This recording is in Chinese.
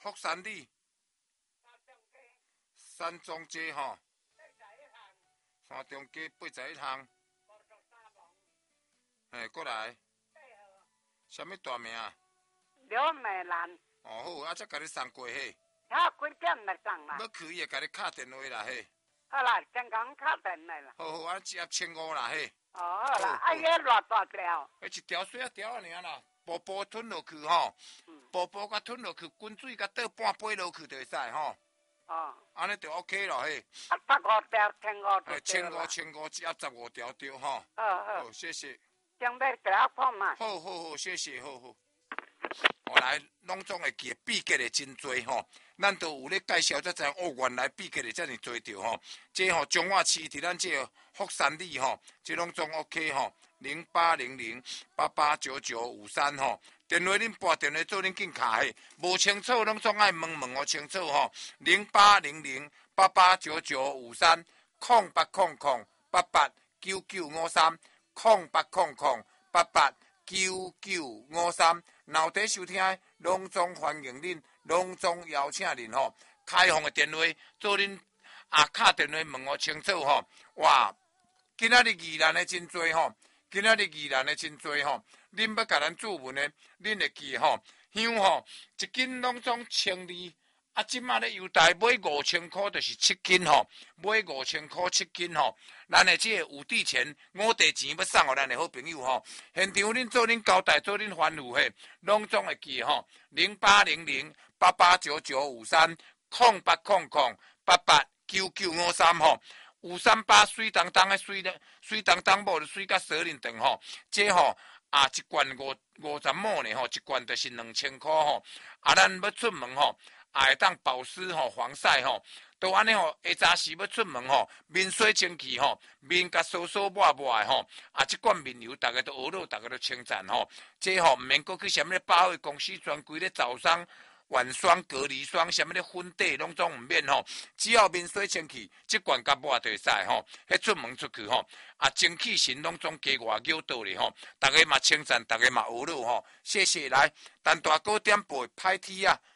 福山里，山中街吼，山中街81巷，嘿，过来，什么大名？ 刘美兰， 哦好，啊，才甲你送过嘿。 他几点来送啦？ 要去伊会甲你敲电话啦嘿。 好啦，先讲敲电来啦。 好好，啊，只1500啦嘿。 哦，好啦，啊，伊偌大条？ 迄一条水啊条啊尔啦，步步吞落去吼，步步甲吞落去，滚水甲倒半杯落去就会使吼。 哦， 安尼就 OK 咯嘿。 啊，15条15 哎，1500只啊15条对吼。好，谢谢。 先要给他看嘛。 好，谢谢，好。后来拢总会记秘诀的真多吼，咱都有咧介绍才知哦，原来秘诀的遮尔多着吼。这吼中华市伫咱这福山里吼，这拢总 OK 吼。0800889953吼，电话恁拨电话做恁紧卡嘿，无清楚拢总爱问哦清楚吼。0800889953，空800889953，空800889953。脑底收听，拢总欢迎恁，拢总邀请恁吼。开放的电话做恁敲电话问我清楚吼。哇，今仔日宜兰的真多吼。今仔日宜兰的真多吼，恁要甲咱注文的，恁会记吼，香吼一斤拢总1200，啊，即马咧优待买5000块就是7斤吼，买5000块7斤吼，咱的这个有地钱五地钱要送互咱的好朋友吼，现场恁做恁交代做恁欢呼嘿，拢总会记吼，0800889953，0800889953吼。538水当当的水当当无就水甲蛇鳞长吼，这吼一罐50亩呢吼，一罐就是2000块吼。啊，咱要出门吼，会当保湿吼、防晒吼，都安尼吼。下早时要出门吼，面洗清气吼，面甲酥酥抹抹的吼。啊，这罐面油大家都学了，大家都称赞吼。这吼毋免过去什么百货公司专柜咧招商。晚霜、隔离霜，什么咧粉底拢总唔免吼，只要面洗清气，即罐甲抹就会使吼。迄出门出去吼，啊，精气神拢总加外扭倒咧吼。大家嘛称赞，大家嘛学了吼。谢谢来，陈大哥点播歹天啊！